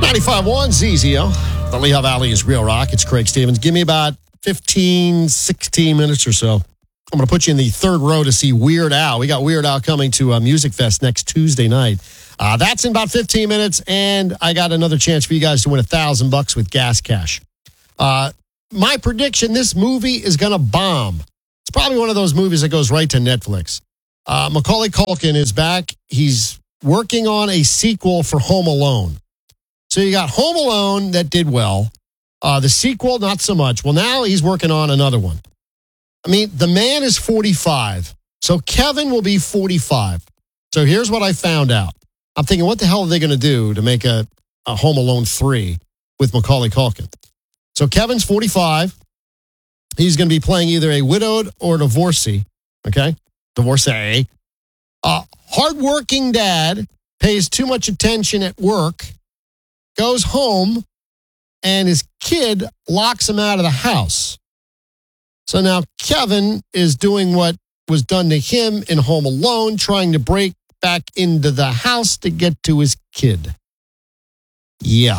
95.1 ZZO. The Lehigh Valley is Real Rock. It's Craig Stevens. Give me about 15, 16 minutes or so. I'm going to put you in the third row to see Weird Al. We got Weird Al coming to Music Fest next Tuesday night. That's in about 15 minutes, and I got another chance for you guys to win $1,000 with gas cash. My prediction, this movie is going to bomb. It's probably one of those movies that goes right to Netflix. Macaulay Culkin is back. He's working on a sequel for Home Alone. So you got Home Alone that did well. The sequel, not so much. Well, now he's working on another one. I mean, the man is 45. So Kevin will be 45. So here's what I found out. I'm thinking, what the hell are they going to do to make a Home Alone 3 with Macaulay Culkin? So Kevin's 45. He's going to be playing either a widowed or divorcee. Okay? Divorcee. Hardworking dad pays too much attention at work, goes home, and his kid locks him out of the house. So now Kevin is doing what was done to him in Home Alone, trying to break back into the house to get to his kid. Yeah,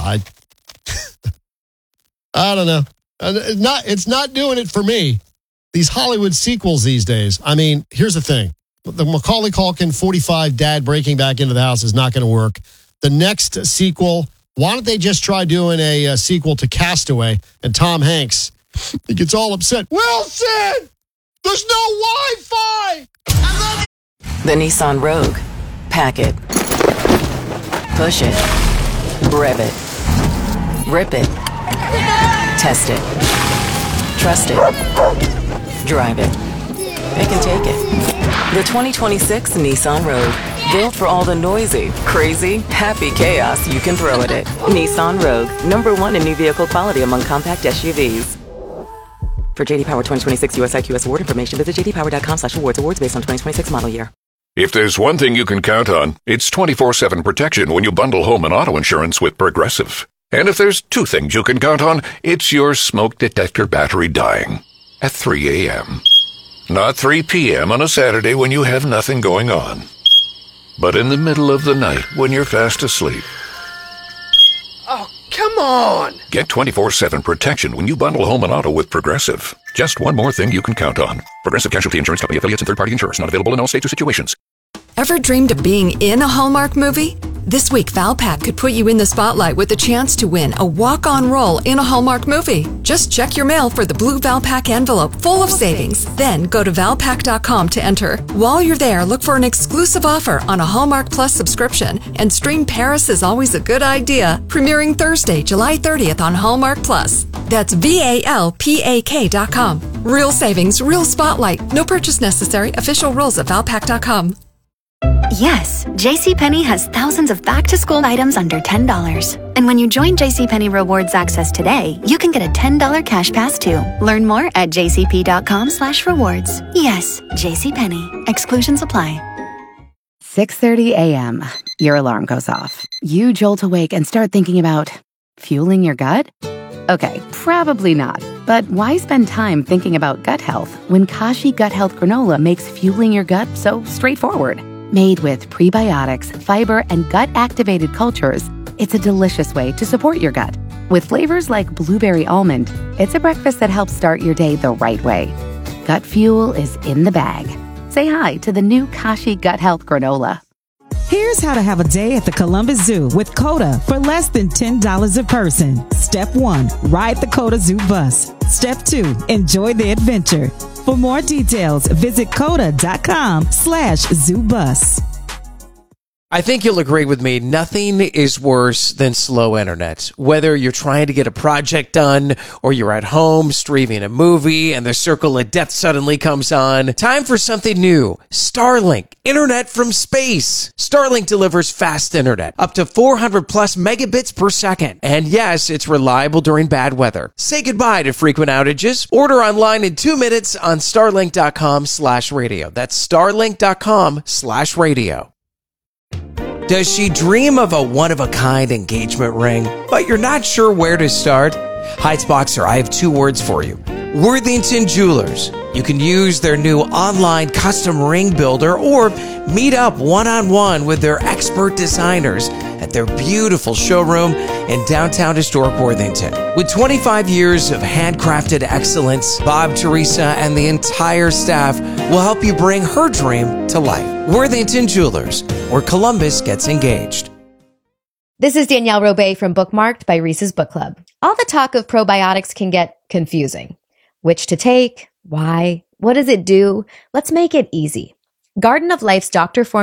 I don't know. It's not doing it for me. These Hollywood sequels these days. I mean, here's the thing. The Macaulay Culkin 45 dad breaking back into the house is not going to work. The next sequel, why don't they just try doing a sequel to Castaway, and Tom Hanks, he gets all upset. Wilson, there's no Wi-Fi. The Nissan Rogue. Pack it. Push it. Rev it. Rip it. Test it. Trust it. Drive it. They can take it. The 2026 Nissan Rogue. Built for all the noisy, crazy, happy chaos you can throw at it. Nissan Rogue. #1 in new vehicle quality among compact SUVs. For JD Power 2026 US IQS award information, visit jdpower.com/awards. Awards based on 2026 model year. If there's one thing you can count on, it's 24/7 protection when you bundle home and auto insurance with Progressive. And if there's two things you can count on, it's your smoke detector battery dying at 3 a.m. Not 3 p.m. on a Saturday when you have nothing going on, but in the middle of the night when you're fast asleep. Oh, come on! Get 24/7 protection when you bundle home and auto with Progressive. Just one more thing you can count on. Progressive Casualty Insurance Company affiliates and third-party insurers. Not available in all states or situations. Ever dreamed of being in a Hallmark movie? This week, Valpak could put you in the spotlight with a chance to win a walk-on role in a Hallmark movie. Just check your mail for the blue Valpak envelope full of savings. Then go to Valpak.com to enter. While you're there, look for an exclusive offer on a Hallmark Plus subscription and stream Paris is Always a Good Idea, premiering Thursday, July 30th on Hallmark Plus. That's VALPAK.com. Real savings, real spotlight. No purchase necessary. Official rules at Valpak.com. Yes, JCPenney has thousands of back-to-school items under $10. And when you join JCPenney Rewards Access today, you can get a $10 cash pass too. Learn more at jcp.com/rewards. Yes, JCPenney. Exclusions apply. 6:30 a.m. Your alarm goes off. You jolt awake and start thinking about fueling your gut? Okay, probably not. But why spend time thinking about gut health when Kashi Gut Health Granola makes fueling your gut so straightforward? Made with prebiotics, fiber, and gut-activated cultures, it's a delicious way to support your gut. With flavors like blueberry almond, it's a breakfast that helps start your day the right way. Gut fuel is in the bag. Say hi to the new Kashi Gut Health Granola. Here's how to have a day at the Columbus Zoo with COTA for less than $10 a person. Step 1, ride the COTA Zoo bus. Step 2, enjoy the adventure. For more details, visit COTA.com/ZooBus. I think you'll agree with me, nothing is worse than slow internet. Whether you're trying to get a project done or you're at home streaming a movie and the circle of death suddenly comes on, time for something new. Starlink, internet from space. Starlink delivers fast internet, up to 400 plus megabits per second. And yes, it's reliable during bad weather. Say goodbye to frequent outages. Order online in 2 minutes on starlink.com/radio. That's starlink.com/radio. Does she dream of a one-of-a-kind engagement ring, but you're not sure where to start? Heights Boxer, I have 2 words for you. Worthington Jewelers. You can use their new online custom ring builder or meet up one-on-one with their expert designers at their beautiful showroom in downtown historic Worthington. With 25 years of handcrafted excellence, Bob, Teresa, and the entire staff will help you bring her dream to life. Worthington Jewelers, where Columbus gets engaged. This is Danielle Robay from Bookmarked by Reese's Book Club. All the talk of probiotics can get confusing. Which to take? Why? What does it do? Let's make it easy. Garden of Life's Dr.